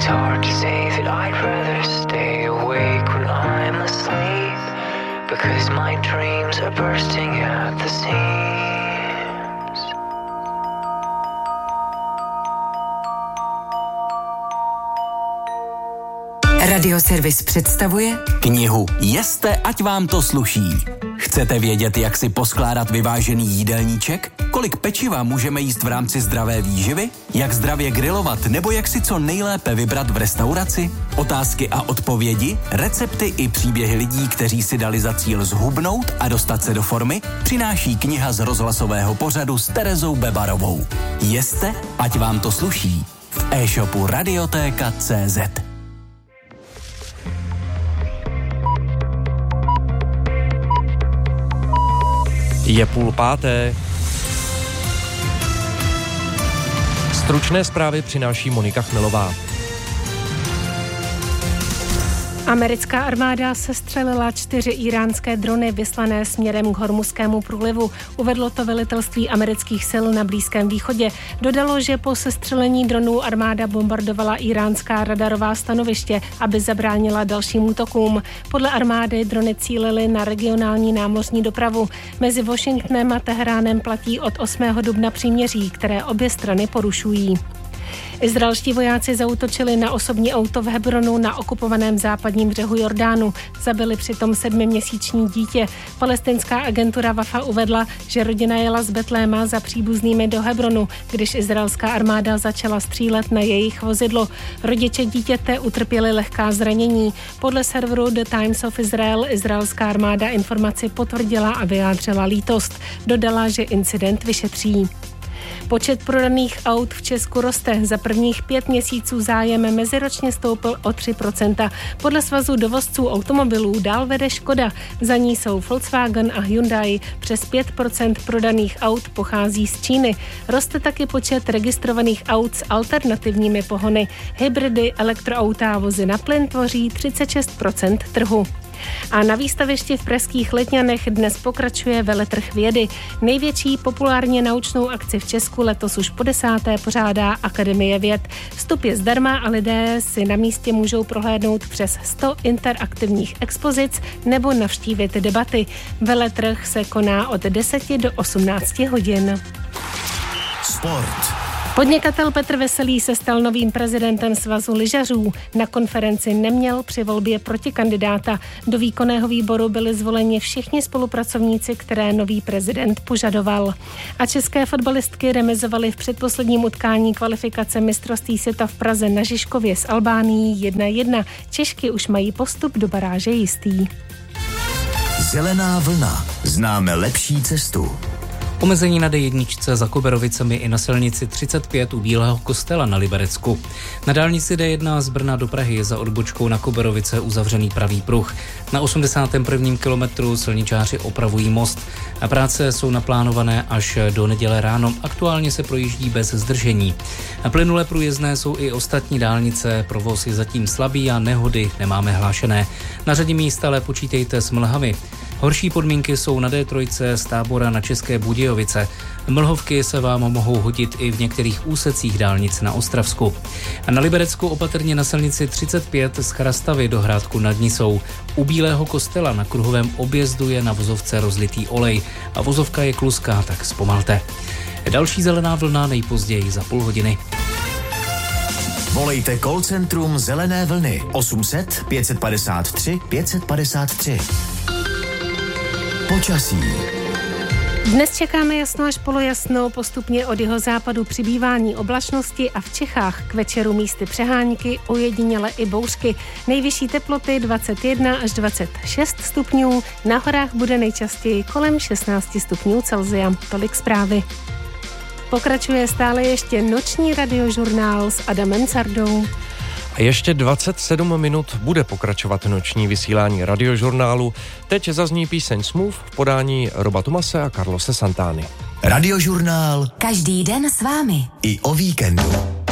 It's hard to say that I'd rather stay awake when I'm asleep, because my dreams are bursting at the seams. Radioservis představuje knihu Jeste, ať vám to sluší. Chcete vědět, jak si poskládat vyvážený jídelníček? Kolik pečiva můžeme jíst v rámci zdravé výživy? Jak zdravě grilovat nebo jak si co nejlépe vybrat v restauraci? Otázky a odpovědi, recepty i příběhy lidí, kteří si dali za cíl zhubnout a dostat se do formy, přináší kniha z rozhlasového pořadu s Terezou Bebarovou. Jeste, ať vám to sluší. V e-shopu Radiotéka.cz. Je 4:30. Stručné zprávy přináší Monika Chmelová. Americká armáda sestřelila 4 íránské drony vyslané směrem k Hormuzskému průlivu. Uvedlo to velitelství amerických sil na Blízkém východě. Dodalo, že po sestřelení dronů armáda bombardovala iránská radarová stanoviště, aby zabránila dalším útokům. Podle armády drony cílily na regionální námořní dopravu. Mezi Washingtonem a Teheránem platí od 8. dubna příměří, které obě strany porušují. Izraelští vojáci zaútočili na osobní auto v Hebronu na okupovaném západním břehu Jordánu. Zabili přitom 7měsíční dítě. Palestinská agentura Wafa uvedla, že rodina jela z Betléma za příbuznými do Hebronu, když izraelská armáda začala střílet na jejich vozidlo. Rodiče dítěte utrpěli lehká zranění. Podle serveru The Times of Israel izraelská armáda informaci potvrdila a vyjádřila lítost. Dodala, že incident vyšetří. Počet prodaných aut v Česku roste. Za prvních 5 měsíců zájem meziročně stoupl o 3%. Podle svazu dovozců automobilů dál vede Škoda. Za ní jsou Volkswagen a Hyundai. Přes 5% prodaných aut pochází z Číny. Roste taky počet registrovaných aut s alternativními pohony. Hybridy, elektroauta a vozy na plyn tvoří 36% trhu. A na výstavišti v pražských Letňanech dnes pokračuje veletrh vědy. Největší populárně naučnou akci v Česku letos už po 10. pořádá Akademie věd. Vstup je zdarma a lidé si na místě můžou prohlédnout přes 100 interaktivních expozic nebo navštívit debaty. Veletrh se koná od 10 do 18 hodin. Sport. Podnikatel Petr Veselý se stal novým prezidentem Svazu lyžařů. Na konferenci neměl při volbě protikandidáta. Do výkonného výboru byli zvoleni všichni spolupracovníci, které nový prezident požadoval. A české fotbalistky remizovaly v předposledním utkání kvalifikace mistrovství světa v Praze na Žižkově s Albánií 1-1. Češky už mají postup do baráže jistý. Zelená vlna. Známe lepší cestu. Omezení na D1 za Koberovicemi i na silnici 35 u Bílého Kostela na Liberecku. Na dálnici D1 z Brna do Prahy je za odbočkou na Koberovice uzavřený pravý pruh. Na 81. kilometru silničáři opravují most. A práce jsou naplánované až do neděle ráno. Aktuálně se projíždí bez zdržení. A plynule průjezdné jsou i ostatní dálnice. Provoz je zatím slabý a nehody nemáme hlášené. Na řadě míst ale počítejte s mlhami. Horší podmínky jsou na D3 z Tábora na České Budějovice. Mlhovky se vám mohou hodit i v některých úsecích dálnic na Ostravsku. A na Liberecku opatrně na silnici 35 z Chrastavy do Hrádku nad Nisou. U Bílého Kostela na kruhovém objezdu je na vozovce rozlitý olej a vozovka je kluská, tak zpomalte. Další zelená vlna nejpozději za půl hodiny. Volejte call centrum Zelené vlny 800 553 553. Počasí. Dnes čekáme jasno až polojasno, postupně od jihozápadu přibývání oblačnosti a v Čechách k večeru místy přehánky, ojediněle i bouřky. Nejvyšší teploty 21 až 26 stupňů, na horách bude nejčastěji kolem 16 stupňů Celsia. Tolik zprávy. Pokračuje stále ještě noční radiožurnál s Adamem Cardou. A ještě 27 minut bude pokračovat noční vysílání radiožurnálu. Teď zazní píseň Smooth v podání Roba Tomase a Carlose Santány. Radiožurnál. Každý den s vámi. I o víkendu.